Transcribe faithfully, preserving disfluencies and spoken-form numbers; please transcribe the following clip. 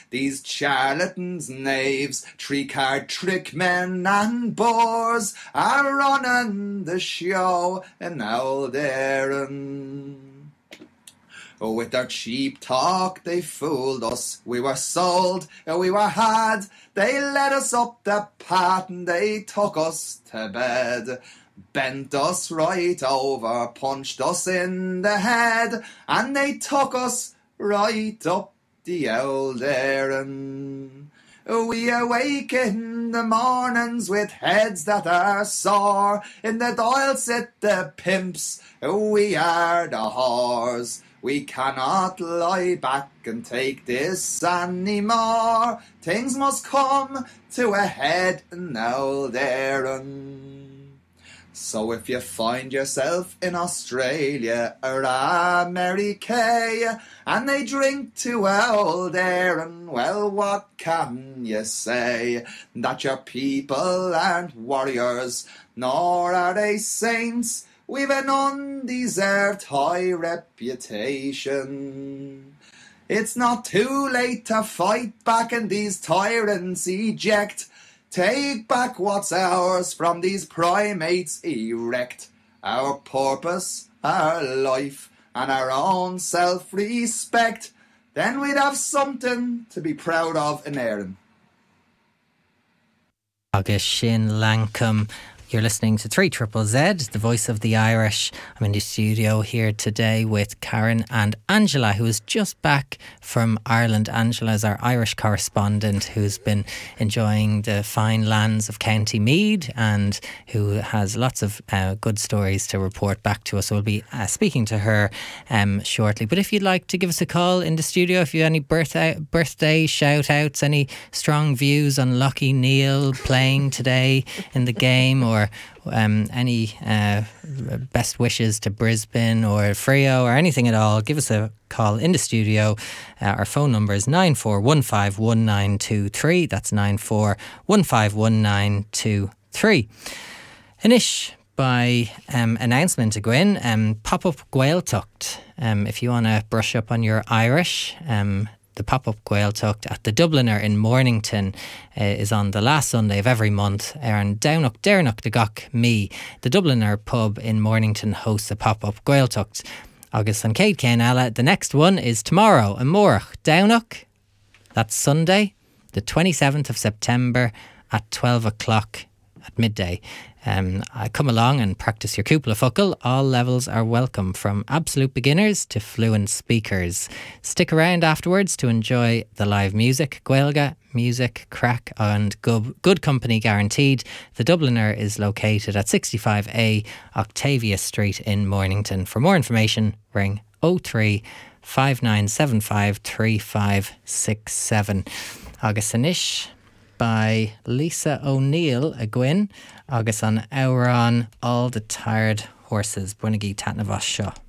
These charlatans, knaves, three-card trick men and boors are running the show in Old Erin. With their cheap talk they fooled us, we were sold, we were had, they led us up the path and they took us to bed. Bent us right over, punched us in the head, and they took us right up the Old Erin. We awake in the mornings with heads that are sore, in the Dáil sit the pimps, we are the whores. We cannot lie back and take this anymore. Things must come to a head in Old Erin. So if you find yourself in Australia or America and they drink to Old Erin, well, what can you say? That your people aren't warriors, nor are they saints. We've an undeserved high reputation. It's not too late to fight back and these tyrants eject. Take back what's ours from these primates erect. Our purpose, our life, and our own self-respect. Then we'd have something to be proud of in Erin. Agus Sin Lancome. You're listening to three triple Z, the voice of the Irish. I'm in the studio here today with Karen and Angela, who is just back from Ireland. Angela is our Irish correspondent who's been enjoying the fine lands of County Meath and who has lots of uh, good stories to report back to us. So we'll be uh, speaking to her um, shortly. But if you'd like to give us a call in the studio, if you have any birthday, birthday shout-outs, any strong views on Lucky Neal playing today in the game, or Or um, any uh, best wishes to Brisbane or Freo or anything at all, give us a call in the studio. Uh, our phone number is nine four one five one nine two three. That's nine four one five one nine two three. Inish by um, announcement to Gwyn, um, pop-up Gaeltacht. Um, if you want to brush up on your Irish, um, the pop-up Gaeltacht at the Dubliner in Mornington uh, is on the last Sunday of every month. And Downuk Dernuk de Gach Me, the Dubliner pub in Mornington hosts a pop-up Gaeltacht. August and Kate Cainella. The next one is tomorrow in Morach Downuk. That's Sunday, the twenty-seventh of September at twelve o'clock at midday. Um, I come along and practice your cúpla focal. All levels are welcome, from absolute beginners to fluent speakers. Stick around afterwards to enjoy the live music. Gaelga, music, crack and good, good company guaranteed. The Dubliner is located at sixty-five A Octavia Street in Mornington. For more information, ring oh three five nine seven five three five six seven. Agus Anish by Lisa O'Neill a Gwyn, agus an Auron All the Tired Horses, Bunagi Tatnavas Shaw.